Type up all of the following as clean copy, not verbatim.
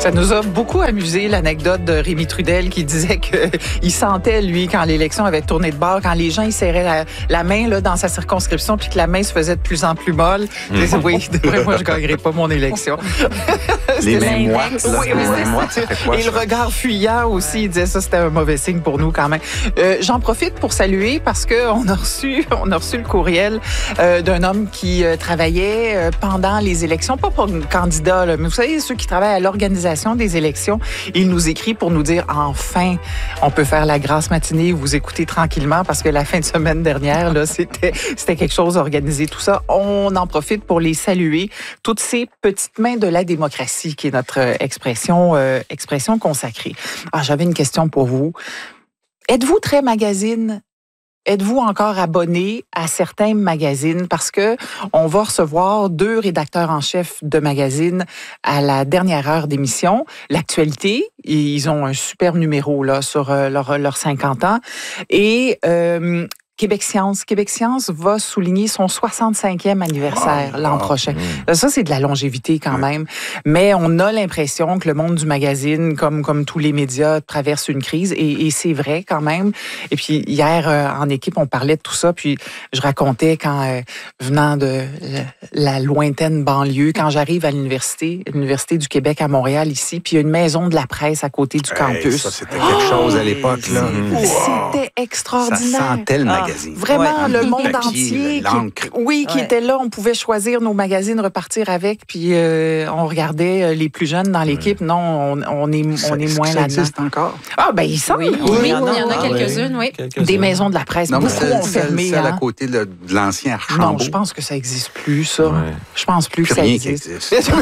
Ça nous a beaucoup amusé, l'anecdote de Rémi Trudel qui disait qu'il sentait, lui, quand l'élection avait tourné de bord, quand les gens ils serraient la main là, dans sa circonscription puis que la main se faisait de plus en plus molle. Il disait, oui, d'après moi, je ne gagnerai pas mon élection. Les mains moites, là. Oui, les mains moites, ça fait quoi, et ça? Le regard fuyant aussi, il disait ça, c'était un mauvais signe pour nous quand même. J'en profite pour saluer parce qu'on a reçu le courriel d'un homme qui travaillait pendant les élections, pas pour un candidat, là, mais vous savez, ceux qui travaillent à l'organisation des élections. Il nous écrit pour nous dire, enfin, on peut faire la grasse matinée, vous écoutez tranquillement, parce que la fin de semaine dernière, là, c'était quelque chose organisé, tout ça. On en profite pour les saluer, toutes ces petites mains de la démocratie, qui est notre expression consacrée. Ah, j'avais une question pour vous. Êtes-vous très magazine? Êtes-vous encore abonné à certains magazines? Parce que on va recevoir 2 rédacteurs en chef de magazines à la dernière heure d'émission. L'actualité, ils ont un super numéro là sur leurs 50 ans. Et Québec Science va souligner son 65e anniversaire l'an prochain. Ça, c'est de la longévité quand même. Mais on a l'impression que le monde du magazine, comme tous les médias, traverse une crise. Et c'est vrai quand même. Et puis hier, en équipe, on parlait de tout ça. Puis je racontais quand, venant de la lointaine banlieue, quand j'arrive à l'université du Québec à Montréal ici, puis il y a une maison de la presse à côté du campus. Ça, c'était quelque chose à l'époque, là. C'était extraordinaire. Ça sentait le magazine. Vraiment, le monde papier, entier l'encre. qui était là. On pouvait choisir nos magazines, repartir avec, puis on regardait les plus jeunes dans l'équipe. Non, on est moins là-dedans. Ça existe encore? Ah, ben il semble. Oui, il y en a quelques-unes, oui. Des maisons de la presse, non, beaucoup ont fermé. Celle à côté de l'ancien Archambault. Non, je pense que ça n'existe plus, ça. Ouais. Je pense plus que ça rien existe. Qui existe.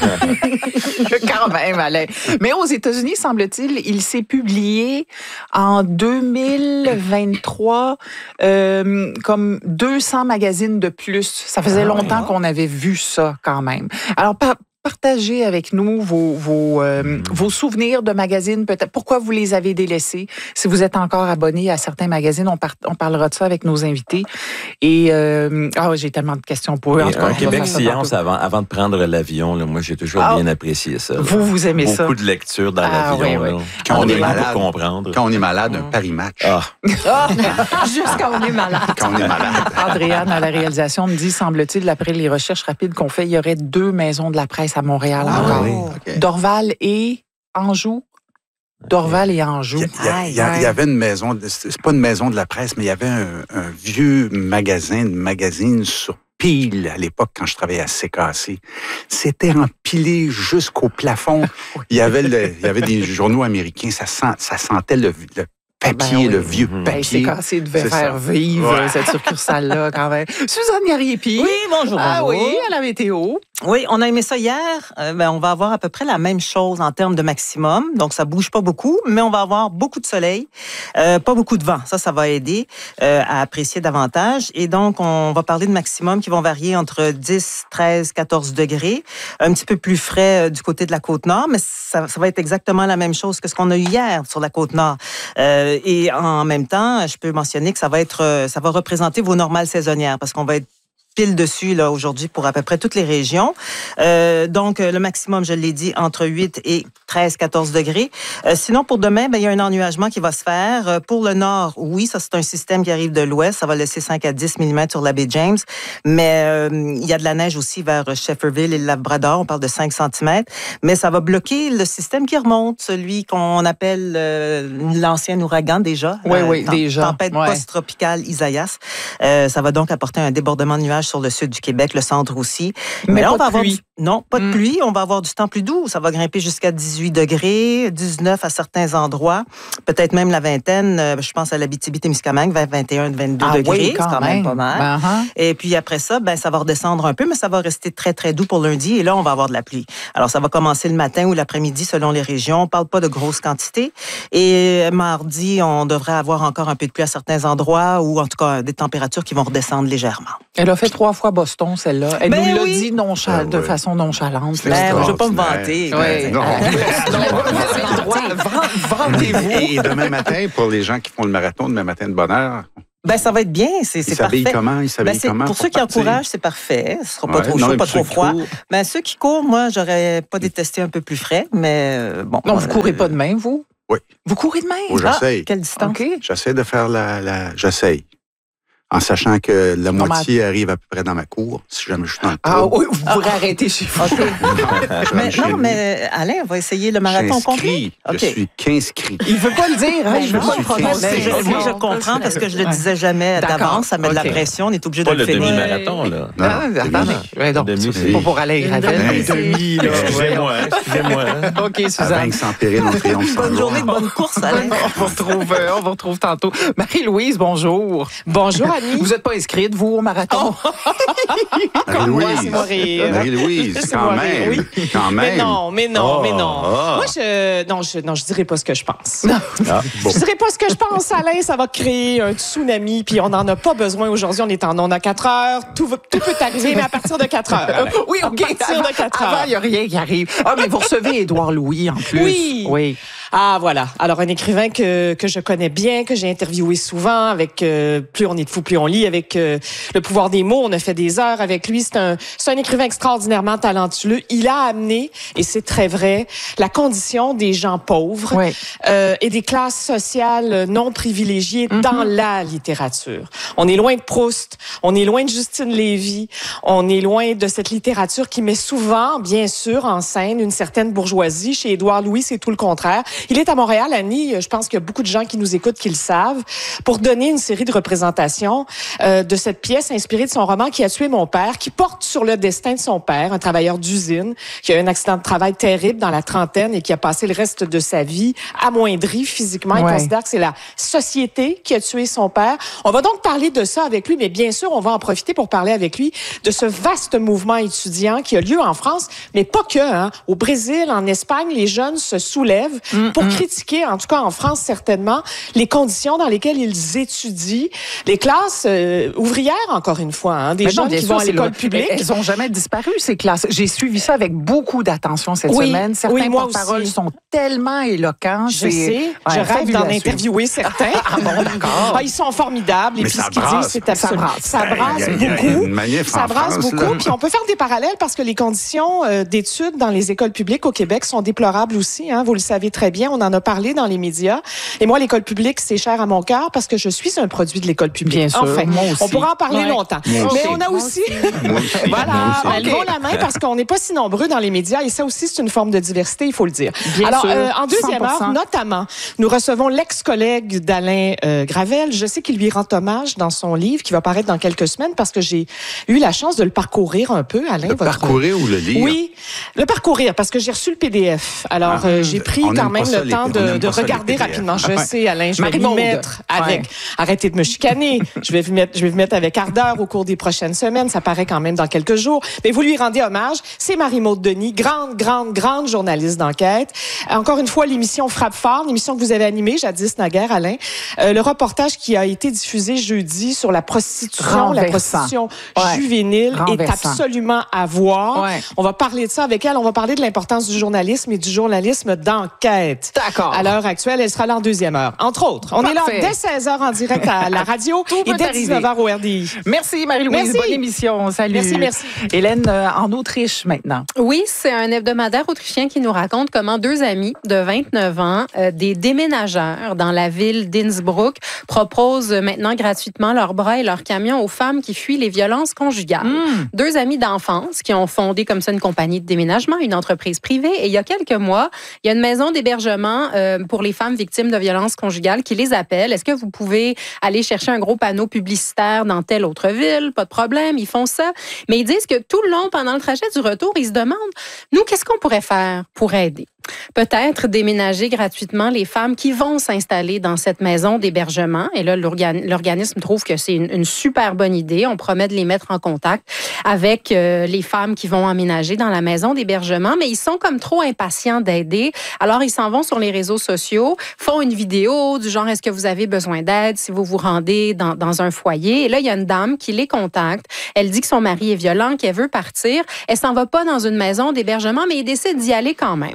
Quand même, Alain. Mais aux États-Unis, semble-t-il, il s'est publié en 2023 comme 200 magazines de plus. Ça faisait longtemps qu'on avait vu ça quand même. Alors, partagez avec nous vos souvenirs de magazines, peut-être. Pourquoi vous les avez délaissés? Si vous êtes encore abonné à certains magazines, on parlera de ça avec nos invités. Et j'ai tellement de questions pour eux. En tout cas, un Québec Science, avant de prendre l'avion, là, moi, j'ai toujours bien apprécié ça. Vous aimez ça? Beaucoup de lecture dans l'avion. Oui. Quand on est malade, pour comprendre. Quand on est malade, un Paris Match. Juste quand on est malade. Quand on est malade. Andréane, à la réalisation, me dit, semble-t-il, après les recherches rapides qu'on fait, il y aurait 2 maisons de la presse à Montréal encore. Oui, okay. Dorval et Anjou. Dorval et Anjou. Il y avait une maison, c'est pas une maison de la presse, mais il y avait un vieux magazine sur pile à l'époque quand je travaillais à CKC. C'était empilé jusqu'au plafond. Il y avait des journaux américains, ça sentait le papier, le vieux papier. CKC devait faire vivre cette succursale-là quand même. Suzanne Gariepi. Oui, bonjour. Ah oui, à la météo. Oui, on a aimé ça hier. On va avoir à peu près la même chose en termes de maximum. Donc, ça bouge pas beaucoup, mais on va avoir beaucoup de soleil, pas beaucoup de vent. Ça va aider à apprécier davantage. Et donc, on va parler de maximum qui vont varier entre 10, 13, 14 degrés. Un petit peu plus frais du côté de la Côte-Nord, mais ça va être exactement la même chose que ce qu'on a eu hier sur la Côte-Nord. Et en même temps, je peux mentionner que ça va représenter vos normales saisonnières parce qu'on va être pile dessus là aujourd'hui pour à peu près toutes les régions. Donc, le maximum, je l'ai dit, entre 8 et 13, 14 degrés. Sinon, pour demain, il y a un ennuagement qui va se faire. Pour le nord, oui, ça, c'est un système qui arrive de l'ouest. Ça va laisser 5 à 10 mm sur la baie James. Mais il y a de la neige aussi vers Shefferville et le Labrador. On parle de 5 cm. Mais ça va bloquer le système qui remonte, celui qu'on appelle l'ancien ouragan déjà. Oui, déjà. Tempête post-tropicale Isaias. Ça va donc apporter un débordement de nuages sur le sud du Québec, le centre aussi. Mais là, pas on va de avoir pluie. Non, pas de pluie. On va avoir du temps plus doux. Ça va grimper jusqu'à 18 degrés, 19 à certains endroits. Peut-être même la vingtaine. Je pense à l'Abitibi-Témiscamingue, vers 21, 22 degrés. Oui, c'est quand même pas mal. Uh-huh. Et puis après ça, ça va redescendre un peu, mais ça va rester très, très doux pour lundi. Et là, on va avoir de la pluie. Alors, ça va commencer le matin ou l'après-midi selon les régions. On parle pas de grosses quantités. Et mardi, on devrait avoir encore un peu de pluie à certains endroits ou en tout cas des températures qui vont redescendre légèrement. Elle a fait 3 fois Boston, celle-là. Elle nous l'a dit de façon nonchalante. Je ne vais pas me vanter. Non. Vendez-vous. Et demain matin, pour les gens qui font le marathon, demain matin de bonne heure, Ben, ça va être bien, c'est parfait. S'habille comment? Il s'habille comment? Pour ceux qui partir? encouragent, c'est parfait. Ce sera pas trop chaud, pas trop froid. Mais ceux qui courent, moi, j'aurais pas détesté un peu plus frais, mais bon. Non, vous courez pas de main, vous? Oui. Vous courez de main? Oh, j'essaye. Quelle distance? Okay. J'essaie de faire J'essaye. En sachant que la moitié arrive à peu près dans ma cour, si jamais je suis dans le trou. Oui, vous pourrez arrêter chez vous. Okay. mais Alain va essayer le marathon complet. Je suis qu'inscrit. Il veut pas le dire, hein? Je veux pas le prononcer. Moi, je comprends parce que je le disais jamais d'avance. Ça met de la pression. On est obligé de le finir. Pas le demi-marathon, là. Attendez. C'est pas pour aller Gravel. Demi, là. Excusez-moi. OK, Suzanne. Sans péril, on triomphe. Bonne journée, bonne course, Alain. On vous retrouve tantôt. Marie-Louise, bonjour. Bonjour, Annie. Vous n'êtes pas inscrite, vous, au marathon? Marie-Louise, quand même. Oui. Quand même. Mais non. Moi, je dirais pas ce que je pense. Bon. Je dirais pas ce que je pense, Alain. Ça va créer un tsunami, puis on n'en a pas besoin aujourd'hui. On est en ondes à 4 heures. Tout peut arriver, mais à partir de 4 heures. Alain. Oui, OK. À partir de 4 heures. Avant, il n'y a rien qui arrive. Ah, mais vous recevez Édouard Louis, en plus. Oui. Ah, voilà. Alors, un écrivain que je connais bien, que j'ai interviewé souvent, avec Plus on est de fou, plus on lit, avec Le pouvoir des mots. On a fait des heures avec lui. C'est un écrivain extraordinairement talentueux. Il a amené, et c'est très vrai, la condition des gens pauvres et des classes sociales non privilégiées dans la littérature. On est loin de Proust, on est loin de Justine Lévy, on est loin de cette littérature qui met souvent, bien sûr, en scène une certaine bourgeoisie. Chez Édouard Louis, c'est tout le contraire. Il est à Montréal, Annie, je pense qu'il y a beaucoup de gens qui nous écoutent qui le savent, pour donner une série de représentations de cette pièce inspirée de son roman Qui a tué mon père, qui porte sur le destin de son père, un travailleur d'usine, qui a eu un accident de travail terrible dans la trentaine et qui a passé le reste de sa vie amoindri physiquement. Il considère que c'est la société qui a tué son père. On va donc parler de ça avec lui, mais bien sûr, on va en profiter pour parler avec lui de ce vaste mouvement étudiant qui a lieu en France, mais pas que. Au Brésil, en Espagne, les jeunes se soulèvent pour critiquer, en tout cas en France certainement, les conditions dans lesquelles ils étudient. Les classes ouvrières, encore une fois, des gens qui vont à l'école publique. Elles n'ont jamais disparu, ces classes. J'ai suivi ça avec beaucoup d'attention cette semaine. Certains porte-paroles sont tellement éloquents. Je sais. Je rêve d'en interviewer certains. Bon, d'accord. Ils sont formidables. Et puis, ce qu'ils disent, c'est absolument... Ça brasse beaucoup. Ça brasse beaucoup. Puis, on peut faire des parallèles parce que les conditions d'études dans les écoles publiques au Québec sont déplorables aussi. Vous le savez très bien. On en a parlé dans les médias. Et moi, l'école publique, c'est cher à mon cœur parce que je suis un produit de l'école publique. Bien sûr. Enfin, moi aussi. On pourra en parler longtemps. Mais on a aussi... Voilà. Elles vont la main parce qu'on n'est pas si nombreux dans les médias. Et ça aussi, c'est une forme de diversité, il faut le dire. Alors, en deuxième heure, notamment, nous recevons l'ex-collègue d'Alain Gravel. Je sais qu'il lui rend hommage dans son livre qui va paraître dans quelques semaines parce que j'ai eu la chance de le parcourir un peu, Alain. Parcourir ou le lire? Oui, le parcourir parce que j'ai reçu le PDF. Alors, j'ai pris quand même le temps de regarder rapidement. Je sais, Alain, je vais m'y mettre avec... Arrêtez de me chicaner. Je vais vous mettre avec ardeur au cours des prochaines semaines. Ça paraît quand même dans quelques jours. Mais vous lui rendez hommage. C'est Marie-Maude Denis, grande journaliste d'enquête. Encore une fois, l'émission Frappe fort, l'émission que vous avez animée jadis naguère, Alain. Le reportage qui a été diffusé jeudi sur la prostitution, la prostitution juvénile est absolument à voir. On va parler de ça avec elle. On va parler de l'importance du journalisme et du journalisme d'enquête. D'accord. À l'heure actuelle, elle sera là en deuxième heure. Entre autres, on est là dès 16h en direct à la radio et dès 19h au RDI. Merci Marie-Louise, bonne émission. Salut. Merci. Hélène, en Autriche maintenant. Oui, c'est un hebdomadaire autrichien qui nous raconte comment deux amis de 29 ans, des déménageurs dans la ville d'Innsbruck, proposent maintenant gratuitement leurs bras et leurs camions aux femmes qui fuient les violences conjugales. Deux amis d'enfance qui ont fondé comme ça une compagnie de déménagement, une entreprise privée. Et il y a quelques mois, il y a une maison d'hébergement pour les femmes victimes de violences conjugales qui les appelle. Est-ce que vous pouvez aller chercher un gros panneau publicitaire dans telle autre ville? Pas de problème, ils font ça. Mais ils disent que tout le long, pendant le trajet du retour, ils se demandent, nous, qu'est-ce qu'on pourrait faire pour aider? Peut-être déménager gratuitement les femmes qui vont s'installer dans cette maison d'hébergement. Et là, l'organisme trouve que c'est une super bonne idée. On promet de les mettre en contact avec les femmes qui vont emménager dans la maison d'hébergement, mais ils sont comme trop impatients d'aider. Alors, ils s'en vont sur les réseaux sociaux, font une vidéo du genre « Est-ce que vous avez besoin d'aide si vous vous rendez dans un foyer? » Et là, il y a une dame qui les contacte. Elle dit que son mari est violent, qu'elle veut partir. Elle s'en va pas dans une maison d'hébergement, mais elle décide d'y aller quand même. Et ça, c'est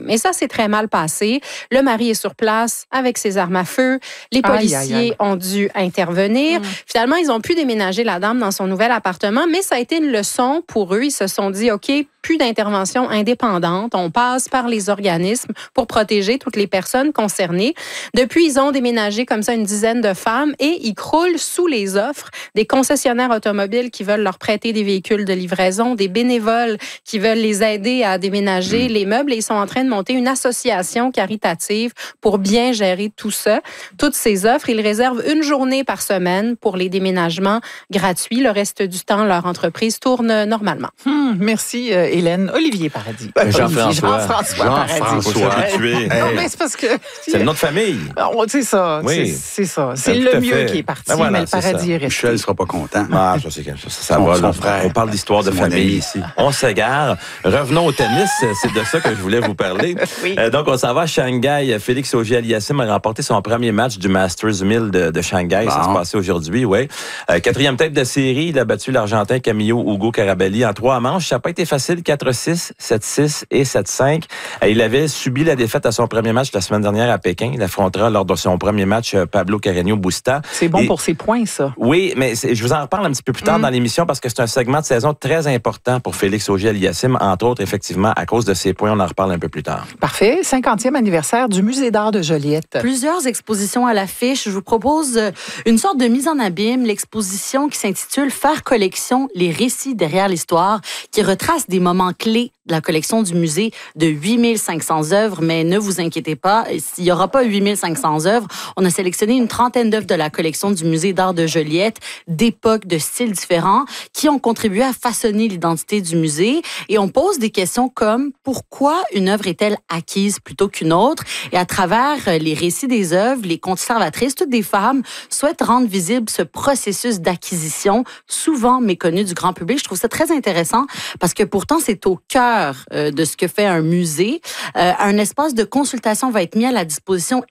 s'est très mal passé. Le mari est sur place avec ses armes à feu. Les policiers ont dû intervenir. Finalement, ils ont pu déménager la dame dans son nouvel appartement, mais ça a été une leçon pour eux. Ils se sont dit, OK, plus d'intervention indépendante. On passe par les organismes pour protéger toutes les personnes concernées. Depuis, ils ont déménagé comme ça une dizaine de femmes et ils croulent sous les offres des concessionnaires automobiles qui veulent leur prêter des véhicules de livraison, des bénévoles qui veulent les aider à déménager les meubles et ils sont en train de monter une association caritative pour bien gérer tout ça. Toutes ces offres, ils réservent une journée par semaine pour les déménagements gratuits. Le reste du temps, leur entreprise tourne normalement. Merci, Hélène. Olivier Paradis. Jean-François Paradis. Non, mais c'est parce que... C'est le nom de famille. C'est ça. Oui. C'est ça. C'est le mieux qui est parti, mais le Paradis est resté. Michel ne sera pas content. Ah, je sais que ça va. On parle d'histoire de famille ici. On s'égare. Revenons au tennis. C'est de ça que je voulais vous parler. Oui. Donc, on s'en va à Shanghai. Félix Auger-Aliassime a remporté son premier match du Masters 1000 de Shanghai. Ça se passait aujourd'hui, oui. Quatrième tête de série, il a battu l'Argentin Camillo Hugo Carabelli en 3 manches. Ça n'a pas été facile. 4-6, 7-6 et 7-5. Il avait subi la défaite à son premier match la semaine dernière à Pékin. Il affrontera lors de son premier match Pablo Carreño Busta. C'est bon pour ses points, ça. Oui, mais je vous en reparle un petit peu plus tard dans l'émission parce que c'est un segment de saison très important pour Félix Auger-Aliassime, entre autres, effectivement, à cause de ses points. On en reparle un peu plus tard. Parfait. 50e anniversaire du Musée d'art de Joliette. Plusieurs expositions à l'affiche. Je vous propose une sorte de mise en abîme, l'exposition qui s'intitule « Faire collection, les récits derrière l'histoire », qui retrace des moments clés de la collection du musée de 8500 œuvres, mais ne vous inquiétez pas, s'il n'y aura pas 8500 œuvres, on a sélectionné une trentaine d'œuvres de la collection du Musée d'art de Joliette, d'époques, de styles différents, qui ont contribué à façonner l'identité du musée. Et on pose des questions comme pourquoi une œuvre est-elle acquise plutôt qu'une autre? Et à travers les récits des œuvres, les conservatrices, toutes des femmes, souhaitent rendre visible ce processus d'acquisition, souvent méconnu du grand public. Je trouve ça très intéressant parce que pourtant, c'est au cœur de ce que fait un musée. Un espace de consultation va être mis à la disposition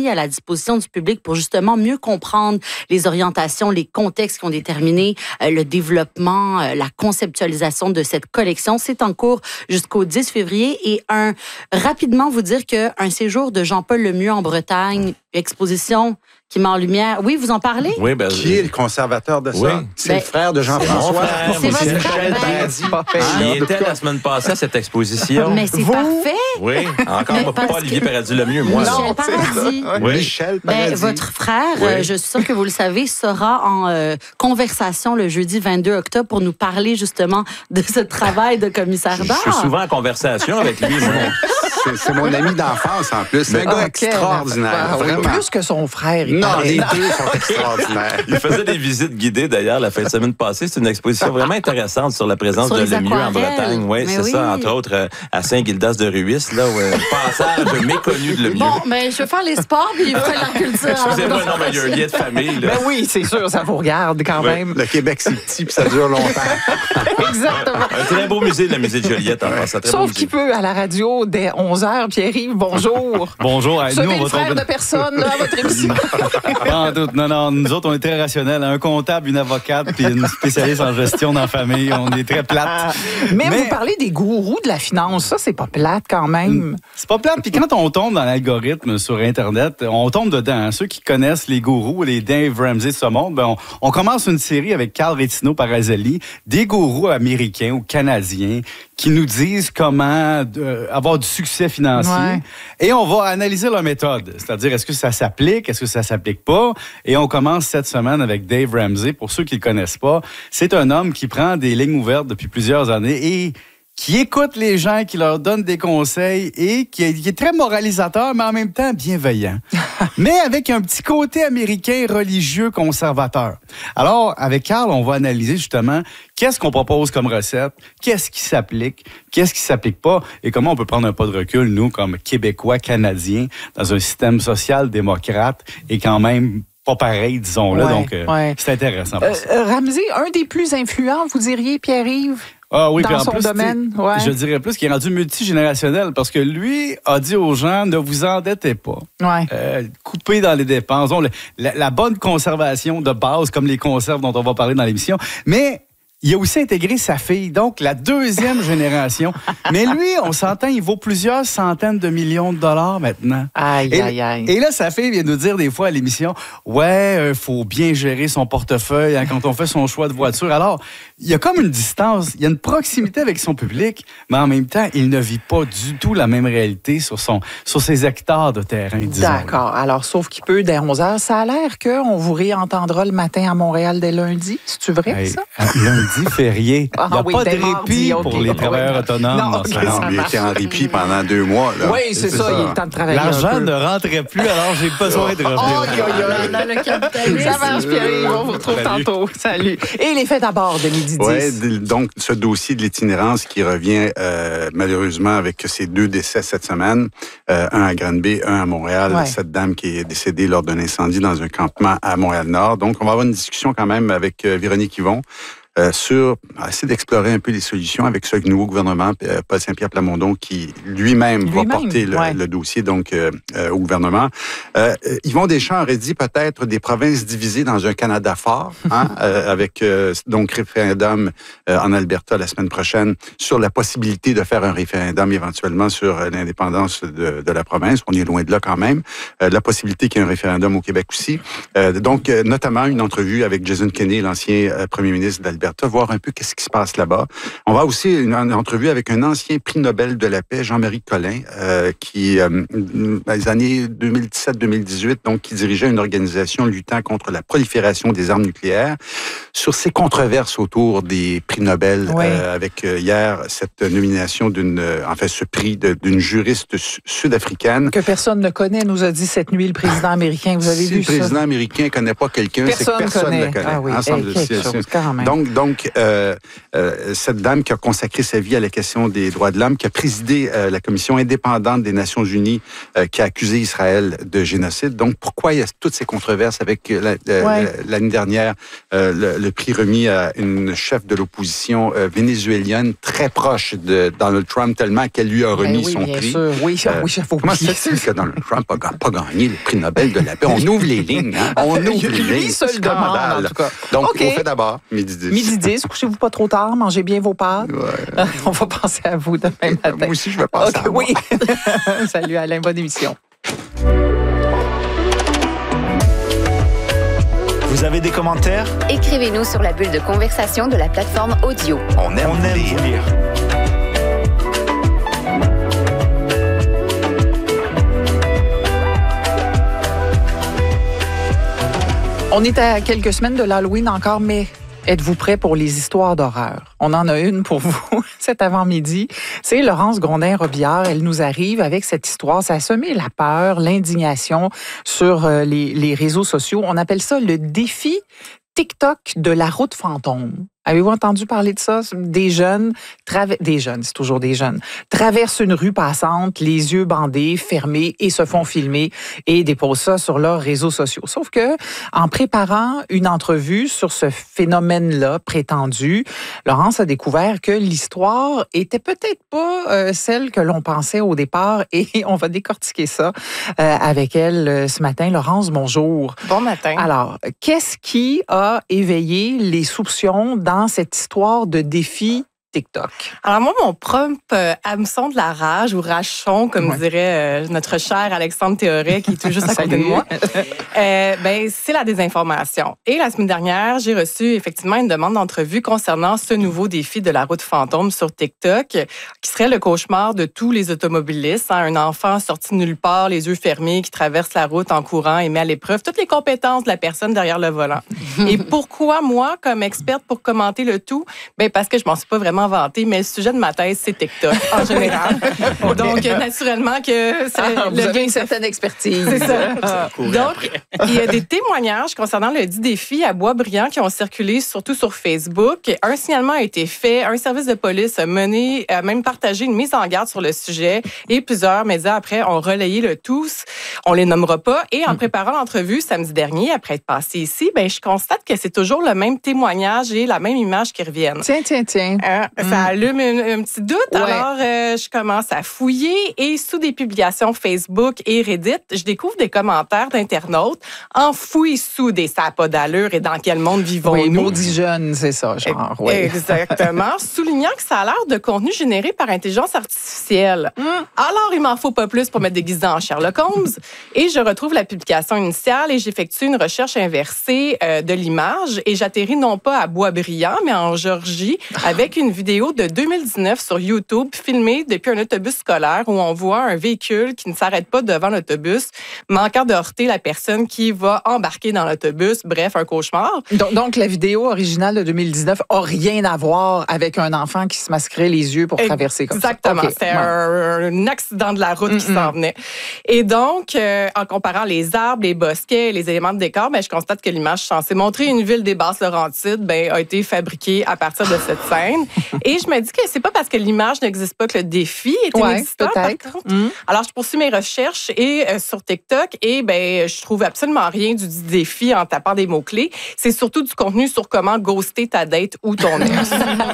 du public pour justement mieux comprendre les orientations, les contextes qui ont déterminé le développement, la conceptualisation de cette collection. C'est en cours jusqu'au 10 février et rapidement vous dire qu'un séjour de Jean-Paul Lemieux en Bretagne, exposition qui met en lumière. Oui, vous en parlez? Oui, qui est le conservateur de ça? Oui. C'est le frère de Jean-François. C'est votre frère. Il était la semaine passée à cette exposition. Mais c'est parfait. Oui, encore pas Olivier Paradis-Lemieux, moi. Michel Paradis. Oui. Michel Paradis. Votre frère, je suis sûre que vous le savez, sera en conversation le jeudi 22 octobre pour nous parler justement de ce travail de commissaire d'art. Je suis souvent en conversation avec lui. C'est mon ami d'enfance en plus. C'est un gars extraordinaire. Vraiment. Plus que son frère. Non, les deux sont extraordinaires. Il faisait des visites guidées, d'ailleurs, la fin de semaine passée. C'est une exposition vraiment intéressante sur la présence de Lemieux en Bretagne. Oui, c'est ça, entre autres, à Saint-Gildas de Ruisse, là, où passage méconnu de Lemieux. Bon, mais je vais faire les sports, puis il fait la culture. Excusez-moi, non, mais il y a un lien de famille, là. Ben oui, c'est sûr, ça vous regarde quand même. Le Québec, c'est petit, puis ça dure longtemps. Exactement. Un très beau musée, le musée de Joliette, en passant. Sauf qu'il peut, à la radio, dès 11h, Pierre-Yves, bonjour. Bonjour. Nous, on va frère de personne, là, à votre émission. Non, nous autres, on est très rationnels. Un comptable, une avocate, puis une spécialiste en gestion dans la famille. On est très plate. Mais vous parlez des gourous de la finance. Ça, c'est pas plate quand même. C'est pas plate. Puis quand on tombe dans l'algorithme sur Internet, on tombe dedans. Ceux qui connaissent les gourous, les Dave Ramsey de ce monde, on commence une série avec Carl Rettino Parazelli, des gourous américains ou canadiens qui nous disent comment avoir du succès financier. Ouais. Et on va analyser leur méthode. C'est-à-dire, est-ce que ça s'applique, est-ce que ça s'applique pas? Et on commence cette semaine avec Dave Ramsey. Pour ceux qui le connaissent pas, c'est un homme qui prend des lignes ouvertes depuis plusieurs années et qui écoute les gens, qui leur donne des conseils et qui est très moralisateur, mais en même temps bienveillant. Mais avec un petit côté américain religieux conservateur. Alors, avec Carl, on va analyser justement qu'est-ce qu'on propose comme recette, qu'est-ce qui s'applique pas, et comment on peut prendre un pas de recul, nous, comme Québécois, Canadiens, dans un système social-démocrate et quand même pas pareil, disons-le. Ouais, donc, c'est intéressant. Ramsey, un des plus influents, vous diriez, Pierre-Yves? Ah oui, dans en son plus, domaine. Ouais. Je dirais plus qu'il est rendu multigénérationnel parce que lui a dit aux gens, ne vous endettez pas. Ouais. Coupez dans les dépenses. La bonne conservation de base, comme les conserves dont on va parler dans l'émission. Mais il a aussi intégré sa fille, donc la deuxième génération. Mais lui, on s'entend, il vaut plusieurs centaines de millions de dollars maintenant. Aïe. Et là, sa fille vient nous dire des fois à l'émission, ouais, faut bien gérer son portefeuille quand on fait son choix de voiture. Alors, il y a comme une distance, il y a une proximité avec son public, mais en même temps, il ne vit pas du tout la même réalité sur ses hectares de terrain, disons. D'accord. Alors, sauf qu'il peut, dès 11 heures, ça a l'air qu'on vous réentendra le matin à Montréal dès lundi. C'est-tu vrai, ça? Lundi férié. Il n'y a pas de répit mardi, pour les travailleurs autonomes. Non, Il était en répit pendant 2 mois. Là. Oui, c'est ça. Il est le temps de travailler. L'argent ne rentrait plus, alors j'ai besoin de revenir. Dans le capitalisme. Ça marche, Pierre. On vous retrouve tantôt. Salut. Et les fêtes à bord de midi 10. Oui, donc ce dossier de l'itinérance qui revient malheureusement avec ces 2 décès cette semaine, un à Granby, un à Montréal, cette dame qui est décédée lors d'un incendie dans un campement à Montréal-Nord. Donc, on va avoir une discussion quand même avec Véronique Yvon sur essayer d'explorer un peu les solutions avec ce nouveau gouvernement, Paul Saint-Pierre Plamondon, qui lui-même va porter le dossier donc au gouvernement. Yvon Deschamps aurait dit peut-être des provinces divisées dans un Canada fort, avec donc référendum en Alberta la semaine prochaine sur la possibilité de faire un référendum éventuellement sur l'indépendance de la province. On est loin de là quand même. La possibilité qu'il y ait un référendum au Québec aussi. Donc, notamment une entrevue avec Jason Kenney, l'ancien premier ministre d'Alberta, voir un peu qu'est-ce qui se passe là-bas. On va aussi une entrevue avec un ancien prix Nobel de la paix, Jean-Marie Collin, qui, dans les années 2017-2018, donc, qui dirigeait une organisation luttant contre la prolifération des armes nucléaires, sur ces controverses autour des prix Nobel, avec hier cette nomination ce prix d'une juriste sud-africaine. Que personne ne connaît, nous a dit cette nuit le président américain. Vous avez vu ça? Si le président américain ne connaît pas quelqu'un, c'est que personne ne le connaît. Ah oui, quand même. Donc, cette dame qui a consacré sa vie à la question des droits de l'homme, qui a présidé la commission indépendante des Nations Unies, qui a accusé Israël de génocide. Donc, pourquoi il y a toutes ces controverses avec l'année dernière, le prix remis à une chef de l'opposition vénézuélienne très proche de Donald Trump, tellement qu'elle lui a remis son prix. Sûr. Oui, comment se fait-il que Donald Trump n'a pas gagné le prix Nobel de la paix? On ouvre les lignes. On ouvre les lignes. Lui seul demande, en tout cas. Donc, on fait d'abord midi 10. Midi 10, couchez-vous pas trop tard, mangez bien vos pâtes. Ouais. On va penser à vous demain matin. Moi aussi, je vais penser à moi. Oui. Salut Alain, bonne émission. Vous avez des commentaires? Écrivez-nous sur la bulle de conversation de la plateforme audio. On aime vous lire. On est à quelques semaines de l'Halloween encore, mais êtes-vous prêts pour les histoires d'horreur? On en a une pour vous cet avant-midi. C'est Laurence Grondin-Robillard. Elle nous arrive avec cette histoire. Ça a semé la peur, l'indignation sur les réseaux sociaux. On appelle ça le défi TikTok de la route fantôme. Avez-vous entendu parler de ça? Des jeunes, c'est toujours des jeunes, traversent une rue passante, les yeux bandés, fermés et se font filmer et déposent ça sur leurs réseaux sociaux. Sauf que, en préparant une entrevue sur ce phénomène-là prétendu, Laurence a découvert que l'histoire était peut-être pas celle que l'on pensait au départ et on va décortiquer ça avec elle ce matin. Laurence, bonjour. Bon matin. Alors, qu'est-ce qui a éveillé les soupçons dans cette histoire de défi TikTok? Alors moi, mon propre hameçon de la rage ou rachon, comme dirait notre cher Alexandre Théoret, qui est tout juste à côté de moi, c'est la désinformation. Et la semaine dernière, j'ai reçu effectivement une demande d'entrevue concernant ce nouveau défi de la route fantôme sur TikTok, qui serait le cauchemar de tous les automobilistes. Un enfant sorti de nulle part, les yeux fermés, qui traverse la route en courant et met à l'épreuve toutes les compétences de la personne derrière le volant. Et pourquoi moi, comme experte pour commenter le tout? Parce que je m'en suis pas vraiment vantée, mais le sujet de ma thèse, c'est TikTok, en général. Donc, naturellement que... vous avez une certaine expertise. C'est ça. Donc, il y a des témoignages concernant le dit défi à Boisbriand qui ont circulé surtout sur Facebook. Un signalement a été fait, un service de police a même partagé une mise en garde sur le sujet et plusieurs médias après ont relayé le tout. On les nommera pas. Et en préparant l'entrevue samedi dernier, après être passé ici, je constate que c'est toujours le même témoignage et la même image qui reviennent. Tiens. Ça allume un petit doute. Ouais. Alors, je commence à fouiller et sous des publications Facebook et Reddit, je découvre des commentaires d'internautes enfouis sous des ça n'a pas d'allure et dans quel monde vivons-nous. Oui, maudit jeune, c'est ça, genre. Oui. Exactement. Soulignant que ça a l'air de contenu généré par intelligence artificielle. Alors, il m'en faut pas plus pour me déguiser en Sherlock Holmes. Et je retrouve la publication initiale et j'effectue une recherche inversée de l'image et j'atterris non pas à Boisbriand, mais en Géorgie avec une vidéo de 2019 sur YouTube filmée depuis un autobus scolaire où on voit un véhicule qui ne s'arrête pas devant l'autobus, manquant de heurter la personne qui va embarquer dans l'autobus. Bref, un cauchemar. Donc, la vidéo originale de 2019 n'a rien à voir avec un enfant qui se masquerait les yeux pour traverser comme Exactement. ça. Exactement. Okay. C'était un accident de la route qui s'en venait. Et donc, en comparant les arbres, les bosquets et les éléments de décor, je constate que l'image censée montrer une ville des Basses-Laurentides a été fabriquée à partir de cette scène. Et je me dis que c'est pas parce que l'image n'existe pas que le défi est inexistant. Peut-être. Alors, je poursuis mes recherches et sur TikTok et je trouve absolument rien du défi en tapant des mots-clés. C'est surtout du contenu sur comment ghoster ta date ou ton ex.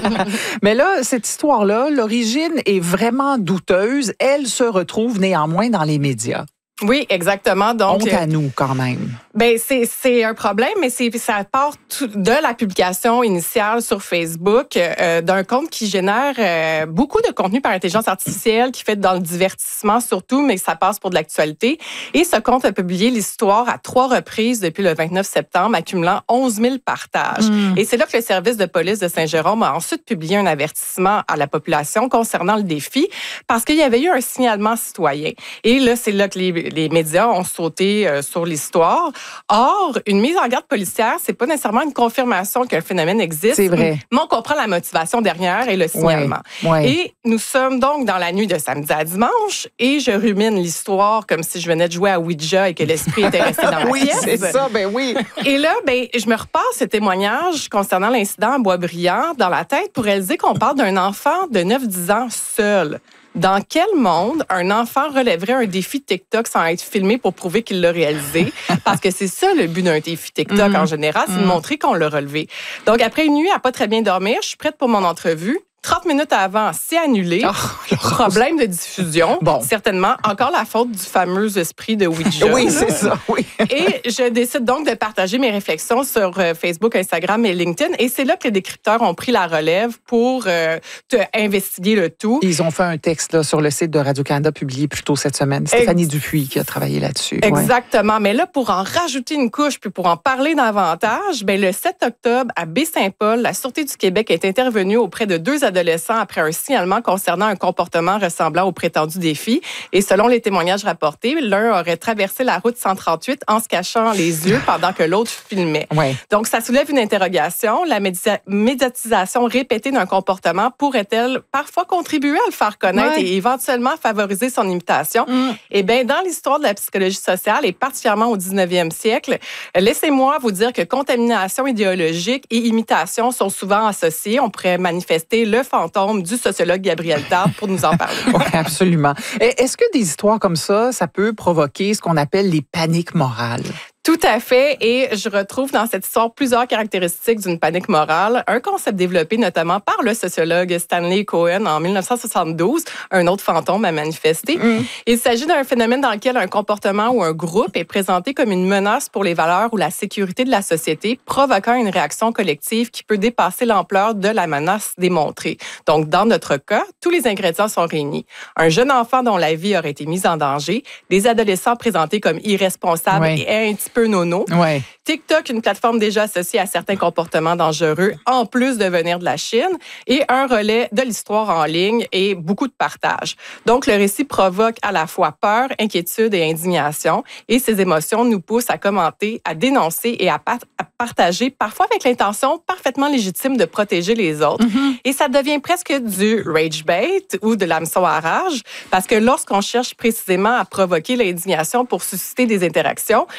Mais là, cette histoire-là, l'origine est vraiment douteuse. Elle se retrouve néanmoins dans les médias. Oui, exactement. Donc, honte à nous, quand même. C'est un problème, mais ça part de la publication initiale sur Facebook d'un compte qui génère beaucoup de contenu par intelligence artificielle, qui fait dans le divertissement surtout, mais ça passe pour de l'actualité. Et ce compte a publié l'histoire à 3 reprises depuis le 29 septembre, accumulant 11 000 partages. Et c'est là que le service de police de Saint-Jérôme a ensuite publié un avertissement à la population concernant le défi, parce qu'il y avait eu un signalement citoyen. Et là, c'est là que les médias ont sauté sur l'histoire. Or, une mise en garde policière, c'est pas nécessairement une confirmation qu'un phénomène existe. C'est vrai. Mais on comprend la motivation derrière et le signalement. Ouais. Et nous sommes donc dans la nuit de samedi à dimanche et je rumine l'histoire comme si je venais de jouer à Ouija et que l'esprit était resté dans la pièce. Oui, c'est ça, oui. Et là, je me repasse ce témoignage concernant l'incident à Boisbriand dans la tête pour réaliser qu'on parle d'un enfant de 9-10 ans seul. Dans quel monde un enfant relèverait un défi TikTok sans être filmé pour prouver qu'il l'a réalisé? Parce que c'est ça le but d'un défi TikTok en général, c'est de montrer qu'on l'a relevé. Donc, après une nuit à pas très bien dormir, je suis prête pour mon entrevue. 30 minutes avant, c'est annulé. Problème de diffusion. Bon. Certainement, encore la faute du fameux esprit de Ouija. Oui, c'est ça, oui. Et je décide donc de partager mes réflexions sur Facebook, Instagram et LinkedIn. Et c'est là que les décrypteurs ont pris la relève pour investiguer le tout. Ils ont fait un texte là, sur le site de Radio-Canada publié plus tôt cette semaine. Stéphanie Dupuis qui a travaillé là-dessus. Exactement. Ouais. Mais là, pour en rajouter une couche puis pour en parler davantage, le 7 octobre, à Baie-Saint-Paul, la Sûreté du Québec est intervenue auprès de 2 adolescents après un signalement concernant un comportement ressemblant au prétendu défi. Et selon les témoignages rapportés, l'un aurait traversé la route 138 en se cachant les yeux pendant que l'autre filmait. Ouais. Donc, ça soulève une interrogation. La médiatisation répétée d'un comportement pourrait-elle parfois contribuer à le faire connaître et éventuellement favoriser son imitation? Eh bien, dans l'histoire de la psychologie sociale et particulièrement au 19e siècle, laissez-moi vous dire que contamination idéologique et imitation sont souvent associées. On pourrait manifester le fantôme du sociologue Gabriel Tarte pour nous en parler. Oui, absolument. Est-ce que des histoires comme ça peut provoquer ce qu'on appelle les paniques morales? Tout à fait. Et je retrouve dans cette histoire plusieurs caractéristiques d'une panique morale. Un concept développé notamment par le sociologue Stanley Cohen en 1972, un autre fantôme a manifesté. Il s'agit d'un phénomène dans lequel un comportement ou un groupe est présenté comme une menace pour les valeurs ou la sécurité de la société, provoquant une réaction collective qui peut dépasser l'ampleur de la menace démontrée. Donc, dans notre cas, tous les ingrédients sont réunis. Un jeune enfant dont la vie aurait été mise en danger, des adolescents présentés comme irresponsables et un petit peu nono. Ouais. TikTok, une plateforme déjà associée à certains comportements dangereux, en plus de venir de la Chine, et un relais de l'histoire en ligne et beaucoup de partage. Donc, le récit provoque à la fois peur, inquiétude et indignation, et ces émotions nous poussent à commenter, à dénoncer et à partager, parfois avec l'intention parfaitement légitime de protéger les autres. Et ça devient presque du rage bait ou de l'hameçon à rage, parce que lorsqu'on cherche précisément à provoquer l'indignation pour susciter des interactions,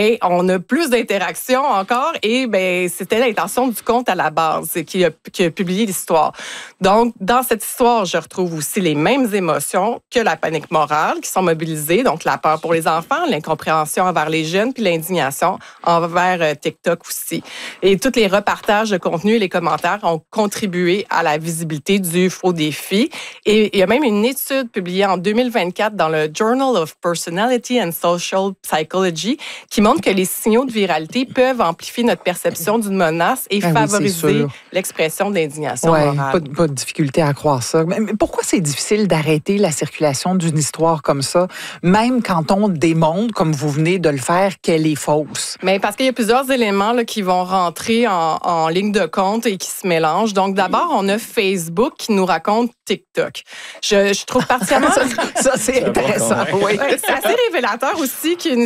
ben on a plus d'interactions encore et ben c'était l'intention du compte à la base qui a publié l'histoire. Donc, dans cette histoire, je retrouve aussi les mêmes émotions que la panique morale qui sont mobilisées, donc la peur pour les enfants, l'incompréhension envers les jeunes, puis l'indignation envers TikTok aussi. Et tous les repartages de contenu et les commentaires ont contribué à la visibilité du faux défi. Et il y a même une étude publiée en 2024 dans le Journal of Personality and Social Psychology qui montre que les signaux de viralité peuvent amplifier notre perception d'une menace et favoriser l'expression d'indignation morale. Pas de difficulté à croire ça. Mais pourquoi c'est difficile d'arrêter la circulation d'une histoire comme ça, même quand on démontre, comme vous venez de le faire, qu'elle est fausse? Mais parce qu'il y a plusieurs éléments là, qui vont rentrer en ligne de compte et qui se mélangent. Donc, d'abord, on a Facebook qui nous raconte TikTok. Je trouve particulièrement... ça c'est intéressant. Oui. C'est assez révélateur aussi qu'il y a une